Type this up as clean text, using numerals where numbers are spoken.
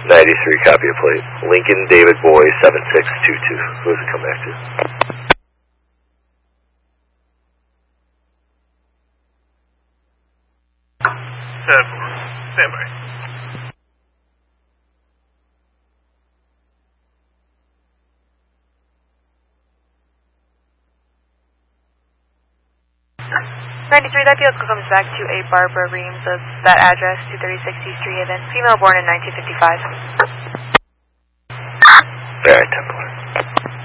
93, copy of plate. Lincoln David Boy 7622. Who does it come back to? Stand by. That vehicle comes back to a Barbara Reams of that address, 236 East Street, then female born in 1955.